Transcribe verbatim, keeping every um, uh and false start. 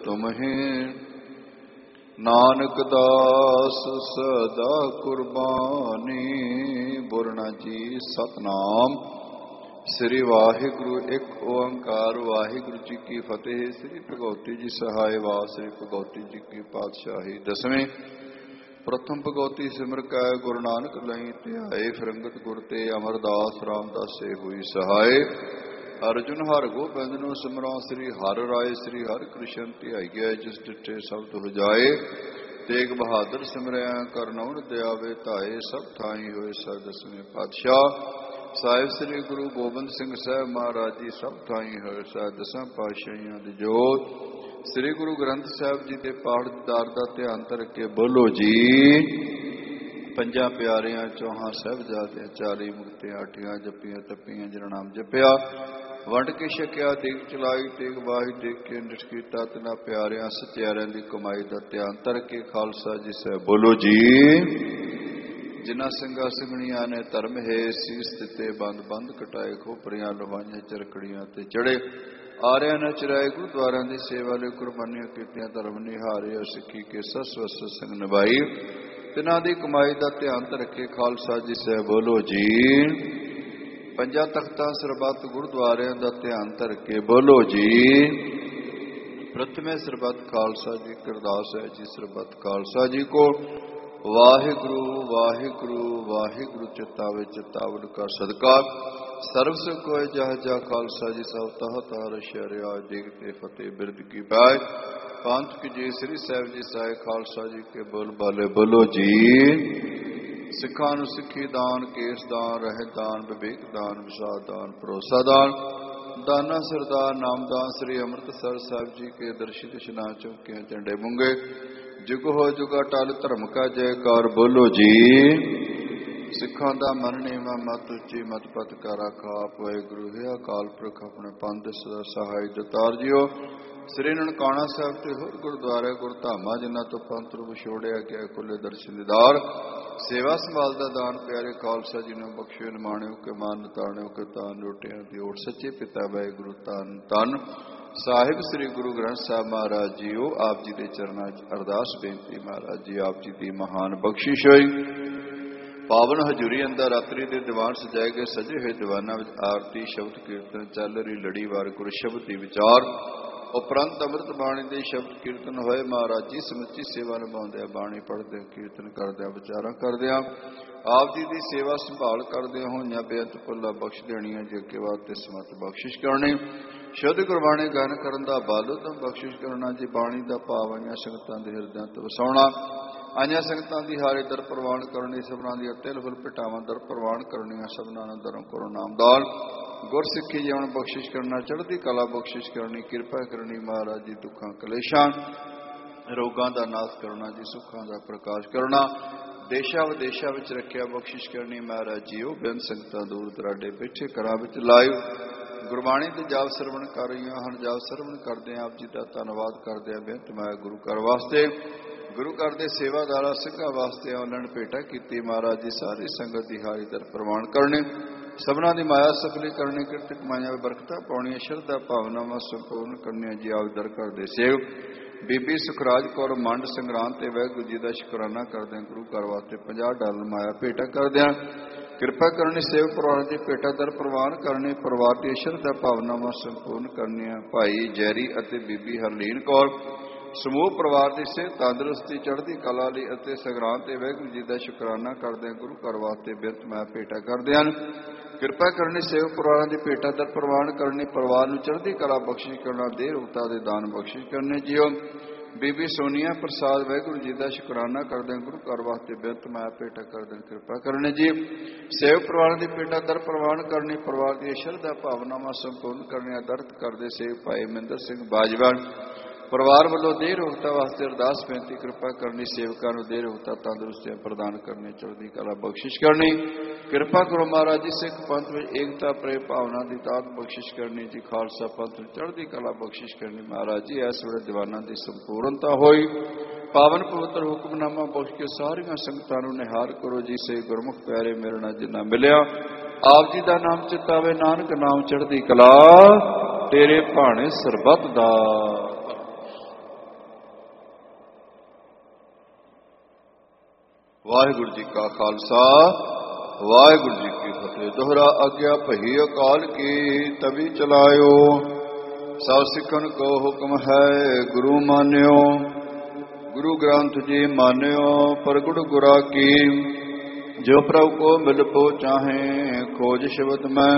ਤੁਮਹਿ। ਨਾਨਕ ਦਾਸ ਸਦਾ ਕੁਰਬਾਨੀ। ਬੋਲਣਾ ਜੀ ਸਤਿਨਾਮ ਸ੍ਰੀ ਵਾਹਿਗੁਰੂ। ਇੱਕ ਓੰਕਾਰ ਵਾਹਿਗੁਰੂ ਜੀ ਕੀ ਫਤਿਹ। ਸ੍ਰੀ ਭਗਵਤੀ ਜੀ ਸਹਾਇ ਵਾਹ ਸ੍ਰੀ ਭਗਵਤੀ ਜੀ ਕੀ ਪਾਤਸ਼ਾਹੀ। ਦਸਵੇਂ ਪ੍ਰਥਮ ਭਗਵਤੀ ਸਿਮਰ ਕੈ ਗੁਰੂ ਨਾਨਕ ਲਈ ਧਿਆਏ। ਫਿਰੰਗਤ ਗੁਰ ਤੇ ਅਮਰਦਾਸ ਰਾਮਦਾਸ ਸੇ ਹੋਈ ਸਹਾਇ। ਅਰਜੁਨ ਹਰਿ ਗੋਬਿੰਦ ਨੂੰ ਸਿਮਰਾਂ ਸ੍ਰੀ ਹਰਿ ਰਾਏ। ਸ੍ਰੀ ਹਰਿ ਕ੍ਰਿਸ਼ਨ ਧਿਆਈਐ ਜਿਸ ਡਿਠੇ ਸਭ ਤੁਲ ਜਾਏ। ਤੇਗ ਬਹਾਦਰ ਸਿਮਰਿਆ ਕਰਨਉਨ ਦਿਆਵੇ ਧਾਏ। ਸਭ ਥਾਈ ਹੋਏ ਸਰ ਦਸਵੇਂ ਪਾਤਸ਼ਾਹ ਸਾਹਿਬ ਸ੍ਰੀ ਗੁਰੂ ਗੋਬਿੰਦ ਸਿੰਘ ਸਾਹਿਬ ਮਹਾਰਾਜ ਜੀ। ਸਭ ਥਾਈ ਹੋਏ ਸਰ ਦਸਾਂ ਪਾਤਸ਼ਾਹੀਆਂ ਦੀ ਜੋਤ। ਸ੍ਰੀ ਗੁਰੂ ਗ੍ਰੰਥ ਸਾਹਿਬ ਜੀ ਦੇ ਪਾਠ ਦਾਰ ਦਾ ਧਿਆਨ ਧਰ ਕੇ ਬੋਲੋ ਜੀ। ਪੰਜਾਂ ਪਿਆਰਿਆਂ ਚੌਹਾਂ ਸਾਹਿਬਜ਼ਾਦਿਆਂ ਚਾਲੀ ਮੁਕਤਿਆਂ ਆਠੀਆਂ ਜੱਪੀਆਂ ਤੱਪੀਆਂ ਜਿਨ੍ਹਾਂ ਨਾਮ ਜਪਿਆ। ਵੰਡ ਕੇ ਛਕਿਆ ਦੇਗ ਚਲਾਈ ਤੇਗ ਵਾਹੀ ਦੇਖ ਕੇ ਨਿਠ ਕੀਤਾ। ਤਿਨਾਂ ਪਿਆਰਿਆਂ ਸਚਿਆਰਿਆਂ ਦੀ ਕਮਾਈ ਦਾ ਧਿਆਨ ਧਰ ਕੇ ਖਾਲਸਾ ਜੀ ਸਾਹਿਬ ਬੋਲੋ ਜੀ। ਜਿਨ੍ਹਾਂ ਸਿੰਘਾਂ ਸਿੰਘਣੀਆਂ ਨੇ ਧਰਮ ਹੈ ਸੀਸ ਦਿੱਤੇ ਬੰਦ ਬੰਦ ਕਟਾਏ। ਖੋਪਰੀਆਂ ਲਵਾਈਆਂ ਚਰਕੜੀਆਂ ਤੇ ਚੜੇ। ਆਰਿਆਂ ਨੇ ਚਰਾਏ ਗੁਰਦੁਆਰਿਆਂ ਦੀ ਸੇਵਾ ਲਈ ਕੁਰਬਾਨੀਆਂ ਕੀਤੀਆਂ। ਧਰਮ ਨਿਹਾਰੇ ਸਿੱਖੀ ਕੇ ਸਸ ਵਸ ਸਿੰਘ ਨਿਭਾਈ। ਤਿਨਾਂ ਦੀ ਕਮਾਈ ਦਾ ਧਿਆਨ ਧਰ ਕੇ ਖਾਲਸਾ ਜੀ ਸਾਹਿਬ ਬੋਲੋ ਜੀ। ਪੰਜਾਂ ਤਖਤਾਂ ਸਰਬੱਤ ਗੁਰਦੁਆਰਿਆਂ ਦਾ ਧਿਆਨ ਧਰ ਕੇ ਬੋਲੋ ਜੀ। ਪ੍ਰਥਮੇ ਸਰਬੱਤ ਖਾਲਸਾ ਜੀ ਅਰਦਾਸ ਹੈ ਜੀ। ਸਰਬੱਤ ਖਾਲਸਾ ਜੀ ਕੋ ਵਾਹਿਗੁਰੂ ਵਾਹਿਗੁਰੂ ਵਾਹਿਗੁਰੂ ਚਿਤਾਵੇ ਚਿਤਾਵਨ ਕਾ ਸਦਕਾ। ਸਰਬ ਸੁਖ ਹੋਏ ਜਹ ਜਹ ਖਾਲਸਾ ਜੀ ਸਭ ਤਹ ਤਹ ਸ਼ਰਿਆ। ਦੇਗ ਤੇ ਫਤਿਹ ਬਿਰਦ ਕੀ ਬਾय। ਪੰਥ ਕੀ ਜੀ ਸ੍ਰੀ ਸਾਹਿਬ ਜੀ ਸਾਏ ਖਾਲਸਾ ਜੀ ਕੇ ਬੋਲ ਬਾਲੇ ਬੋਲੋ ਜੀ। ਸਿੱਖਾਂ ਨੂੰ ਸਿੱਖੀ ਦਾਨ ਕੇਸ ਦਾਨ ਰਹਿਤ ਦਾਨ ਵਿਵੇਕ ਦਾਨ ਵਿਸ਼ਾਦ ਦਾਨ ਭਰੋਸਾ ਦਾਨ ਦਾਨਾ ਸਰਦਾਰ ਨਾਮਦਾਨ। ਸ੍ਰੀ ਅੰਮ੍ਰਿਤਸਰ ਸਾਹਿਬ ਜੀ ਕੇ ਦਰਸ਼ਿਤ ਇਸ਼ਨਾਨ ਚੌਕੀਆਂ ਝੰਡੇ ਮੁੰਗੇ। ਜੁਗ ਹੋ ਜੁਗਾ ਟਲ ਧਰਮ ਕਾ ਜੈਕਾਰ ਬੋਲੋ ਜੀ। ਸਿੱਖਾਂ ਦਾ ਮਨ ਨੇਵਾ ਮਤ ਉੱਚੀ ਮਤ ਪਤ ਕਾ ਰਾਖਾ। ਆਪ ਵਾਹਿਗੁਰੂ ਹੈ ਅਕਾਲ ਪੁਰਖ ਆਪਣੇ ਪੰਥ ਸਦਾ ਸਹਾਈ ਜਤਾਰ ਜਿਓ। ਸ੍ਰੀ ਨਨਕਾਣਾ ਸਾਹਿਬ ਤੇ ਹੋਰ ਗੁਰਦੁਆਰੇ ਗੁਰਧਾਮਾਂ ਜਿਨ੍ਹਾਂ ਤੋਂ ਪੰਥ ਨੂੰ ਵਿਛੋੜਿਆ ਗਿਆ ਖੁੱਲੇ ਦਰਸ਼ਨ ਦੀਦਾਰ। ਸੇਵਾ ਸੰਭਾਲ ਦਾ ਦਾਨ ਪਿਆਰੇ ਖਾਲਸਾ ਜੀ ਨੂੰ ਬਖਸ਼ਿਓ ਨਿਮਾਣਿਓ ਕਿ ਮਾਨ ਤਾਣਿਓ ਕਿ ਤਾਨ ਰੋਟਿਆਂ ਦੀ ਓਟ। ਸੱਚੇ ਪਿਤਾ ਵਾਹਿਗੁਰੂ ਧੰਨ ਧੰਨ ਸਾਹਿਬ ਸ੍ਰੀ ਗੁਰੂ ਗ੍ਰੰਥ ਸਾਹਿਬ ਮਹਾਰਾਜ ਜੀਓ। ਆਪ ਜੀ ਦੇ ਚਰਨਾਂ 'ਚ ਅਰਦਾਸ ਬੇਨਤੀ ਮਹਾਰਾਜ ਜੀ ਆਪ ਜੀ ਦੀ ਮਹਾਨ ਬਖਸ਼ਿਸ਼ ਹੋਈ। ਪਾਵਨ ਹਜ਼ੂਰੀ ਅੰਦਰ ਰਾਤਰੀ ਦੇ ਦੀਵਾਨ ਸਜਾਏ ਗਏ ਸਜੇ ਹੋਏ ਦੀਵਾਨਾਂ ਵਿੱਚ ਆਰਤੀ ਸ਼ਬਦ ਕੀਰਤਨ ਚੱਲ ਰਹੀ ਲੜੀਵਾਰ ਗੁਰ ਸ਼ਬਦ ਦੀ ਵਿਚਾਰ। ਉਪਰੰਤ ਅੰਮ੍ਰਿਤ ਬਾਣੀ ਦੇ ਸ਼ਬਦ ਕੀਰਤਨ ਹੋਏ। ਮਹਾਰਾਜ ਜੀ ਸਮੁੱਚੀ ਸੇਵਾ ਨਿਭਾਉਂਦੇ ਬਾਣੀ ਪੜ੍ਹਦੇ ਕੀਰਤਨ ਕਰਦਿਆਂ ਵਿਚਾਰਾਂ ਕਰਦਿਆਂ ਆਪ ਜੀ ਦੀ ਸੇਵਾ ਸੰਭਾਲ ਕਰਦੇ ਹੋਈਆਂ ਬੇਅੰਤ ਭੁੱਲਾਂ ਬਖਸ਼ ਦੇਣੀਆਂ। ਜੀ ਅੱਗੇ ਵਾਸਤੇ ਸਮਤ ਬਖਸ਼ਿਸ਼ ਕਰਨੀ। ਸ਼ੁੱਧ ਗੁਰਬਾਣੀ ਗਾਇਨ ਕਰਨ ਦਾ ਬਲ ਉਦਮ ਬਖਸ਼ਿਸ਼ ਕਰਨਾ। ਜੀ ਬਾਣੀ ਦਾ ਭਾਵ ਆਈਆਂ ਸੰਗਤਾਂ ਦੇ ਹਿਰਦਿਆਂ ਤੋਂ ਵਸਾਉਣਾ। ਆਈਆਂ ਸੰਗਤਾਂ ਦੀ ਹਾਰੇ ਦਰ ਪ੍ਰਵਾਨ ਕਰਨੀ। ਸਭਨਾਂ ਦੀਆਂ ਤਿਲ ਫੁੱਲ ਭਟਾਵਾਂ ਦਰ ਪ੍ਰਵਾਨ ਕਰਨੀਆਂ। ਸਭਨਾਂ ਨੂੰ ਦਰੋਂ ਕਰੋ ਨਾਮਦਾਨ ਗੁਰ ਸਿੱਖੀ ਜੀਵਨ ਬਖਸ਼ਿਸ਼ ਕਰਨਾ। ਚੜ੍ਹਦੀ ਕਲਾ ਬਖਸ਼ਿਸ਼ ਕਰਨੀ। ਕਿਰਪਾ ਕਰਨੀ ਮਹਾਰਾਜ ਜੀ। ਦੁੱਖਾਂ ਕਲੇਸ਼ਾਂ ਰੋਗਾਂ ਦਾ ਨਾਸ਼ ਕਰਨਾ। ਜੀ ਸੁੱਖਾਂ ਦਾ ਪ੍ਰਕਾਸ਼ ਕਰਨਾ। ਦੇਸ਼ਾਂ ਵਿਦੇਸ਼ਾਂ ਵਿੱਚ ਰੱਖਿਆ ਬਖਸ਼ਿਸ਼ ਕਰਨੀ ਮਹਾਰਾਜ ਜੀਓ। ਬੇਅੰਤ ਸੰਗਤਾਂ ਦੂਰ ਦਰਾਡੇ ਬੈਠੇ ਘਰਾਂ ਵਿੱਚ ਲਾਈਵ ਗੁਰਬਾਣੀ ਦੇ ਜਾਪ ਸਰਵਣ ਕਰ ਰਹੀਆਂ ਹਨ। ਜਾਪ ਸਰਵਣ ਕਰਦੇ ਆਪ ਜੀ ਦਾ ਧੰਨਵਾਦ ਕਰਦੇ ਆ। ਬੇਨਤ ਮੈਂ ਗੁਰੂ ਘਰ ਵਾਸਤੇ ਗੁਰੂ ਘਰ ਦੇ ਸੇਵਾਦਾਰਾਂ ਸਿੰਘਾਂ ਵਾਸਤੇ ਆਨਲਾਈਨ ਭੇਟਾ ਕੀਤੀ। ਮਹਾਰਾਜ ਜੀ ਸਾਰੀ ਸੰਗਤ ਦੀ ਹਾਰੀ ਦਰ ਪ੍ਰਵਾਨ ਕਰਨੇ। ਸਭਨਾਂ ਦੀ ਮਾਇਆ ਸਫਲੀ ਕਰਨੀ। ਕਿਰਤ ਕਮਾਈਆਂ ਵਿੱਚ ਬਰਕਤਾਂ ਪਾਉਣੀਆਂ। ਸ਼ਰਧਾ ਭਾਵਨਾਵਾਂ ਸੰਪੂਰਨ ਕਰਨੀਆਂ। ਜੀ ਆਪ ਦਰ ਘਰ ਦੇ ਸੇਵ ਬੀਬੀ ਸੁਖਰਾਜ ਕੌਰ ਮੰਡ ਸੰਗਰਾਂਦ ਤੇ ਵਾਹਿਗੁਰੂ ਜੀ ਦਾ ਸ਼ੁਕਰਾਨਾ ਕਰਦਿਆਂ ਗੁਰੂ ਘਰ ਵਾਸਤੇ ਪੰਜਾਹ ਡਾਲਰ ਮਾਇਆ ਭੇਟਾ ਕਰਦਿਆਂ ਕਿਰਪਾ ਕਰਨੀ। ਸੇਵ ਪਰਿਵਾਰ ਦੀ ਭੇਟਾ ਦਰ ਪ੍ਰਵਾਨ ਕਰਨੀ। ਪਰਿਵਾਰ ਦੀ ਸ਼ਰਧਾ ਭਾਵਨਾਵਾਂ ਸੰਪੂਰਨ ਕਰਨੀਆਂ। ਭਾਈ ਜੈਰੀ ਅਤੇ ਬੀਬੀ ਹਰਲੀਨ ਕੌਰ ਸਮੂਹ ਪਰਿਵਾਰ ਦੀ ਸਿਹਤ ਤੰਦਰੁਸਤੀ ਚੜ੍ਹਦੀ ਕਲਾ ਲਈ ਅਤੇ ਸੰਗਰਾਂਦ ਤੇ ਵਾਹਿਗੁਰੂ ਜੀ ਦਾ ਸ਼ੁਕਰਾਨਾ ਕਰਦਿਆਂ ਗੁਰੂ ਘਰ ਵਾਸਤੇ ਬਿਰਤ ਮਾਇਆ ਭੇਟਾ ਕਰਦੇ ਹਨ। ਕਿਰਪਾ ਕਰਨੀ। ਸੇਵ ਪਰਿਵਾਰਾਂ ਦੀ ਭੇਟਾ ਦਰ ਪ੍ਰਵਾਨ ਕਰਨੀ। ਪਰਿਵਾਰ ਨੂੰ ਚੜ੍ਹਦੀ ਕਲਾ ਬਖਸ਼ਿਸ਼ ਕਰਨਾ। ਦੇਹ ਰੂਪਤਾ ਦੇ ਦਾਨ ਬਖਸ਼ਿਸ਼ ਕਰਨੇ। ਜੀਓ ਬੀਬੀ ਸੋਨੀਆ ਪ੍ਰਸਾਦ ਵਾਹਿਗੁਰੂ ਜੀ ਦਾ ਸ਼ੁਕਰਾਨਾ ਕਰਦੇ ਗੁਰੂ ਘਰ ਵਾਸਤੇ ਬਿਰਤ ਮਾਇਆ ਭੇਟਾ ਕਰਦੇ ਕਿਰਪਾ ਕਰਨੇ। ਜੀ ਸੇਵ ਪਰਿਵਾਰਾਂ ਦੀ ਭੇਟਾ ਦਰ ਪ੍ਰਵਾਨ ਕਰਨੀ। ਪਰਿਵਾਰ ਦੀ ਸ਼ਰਧਾ ਭਾਵਨਾਵਾਂ ਸੰਪੂਰਨ ਕਰਨੀਆਂ। ਦਰਦ ਕਰਦੇ ਸੇਵ ਭਾਈ ਮਹਿੰਦਰ ਸਿੰਘ ਬਾਜਵਾ ਪਰਿਵਾਰ ਵੱਲੋਂ ਦੇਹ ਰੋਗਤਾ ਵਾਸਤੇ ਅਰਦਾਸ ਬੇਨਤੀ ਕਿਰਪਾ ਕਰਨੀ। ਸੇਵਕਾਂ ਨੂੰ ਦੇਹ ਰੋਗਤਾ ਤੰਦਰੁਸਤੀਆਂ ਪ੍ਰਦਾਨ ਕਰਨੀ। ਚੜ੍ਹਦੀ ਕਲਾ ਬਖਸ਼ਿਸ਼ ਕਰਨੀ। ਕਿਰਪਾ ਕਰੋ ਮਹਾਰਾਜ ਜੀ। ਸਿੱਖ ਪੰਥ ਵਿੱਚ ਏਕਤਾ ਪ੍ਰੇਮ ਭਾਵਨਾ ਦੀ ਦਾਤ ਬਖਸ਼ਿਸ਼ ਕਰਨੀ। ਜੀ ਖਾਲਸਾ ਪੰਥ ਨੂੰ ਚੜ੍ਹਦੀ ਕਲਾ ਬਖਸ਼ਿਸ਼ ਕਰਨੀ। ਮਹਾਰਾਜ ਜੀ ਇਸ ਵੇਲੇ ਦੀਵਾਨਾਂ ਦੀ ਸੰਪੂਰਨਤਾ ਹੋਈ। ਪਾਵਨ ਪਵਿੱਤਰ ਹੁਕਮਨਾਮਾ ਬਖਸ਼ ਕੇ ਸਾਰੀਆਂ ਸੰਗਤਾਂ ਨੂੰ ਨਿਹਾਰ ਕਰੋ। ਜੀ ਸੇ ਗੁਰਮੁਖ ਪਿਆਰੇ ਮੇਰੇ ਨਾਲ ਜਿੰਨਾ ਮਿਲਿਆ ਆਪ ਜੀ ਦਾ ਨਾਮ ਚਿਤਾਵੇ। ਨਾਨਕ ਨਾਮ ਚੜ੍ਹਦੀ ਕਲਾ ਤੇਰੇ ਭਾਣੇ ਸਰਬੱਤ ਦਾ। ਵਾਹਿਗੁਰੂ ਜੀ ਕਾ ਖਾਲਸਾ ਵਾਹਿਗੁਰੂ ਜੀ ਕੀ ਫਤਿਹ। ਦੋਹਰਾ ਆਗਿਆ ਭਈ ਅਕਾਲ ਕੀ ਤਵੀ ਚਲਾਇਓ। ਸਭ ਸਿੱਖਣ ਕੋ ਹੁਕਮ ਹੈ ਗੁਰੂ ਮਾਨਿਓ। ਗੁਰੂ ਗ੍ਰੰਥ ਜੀ ਮਾਨਿਓ ਪ੍ਰਗਟ ਗੁਰਾ ਕੀ। ਜੋ ਪ੍ਰਭ ਕੋ ਮਿਲ ਪੋ ਚਾਹੇ ਖੋਜ ਸ਼ਬਦ ਮੈਂ।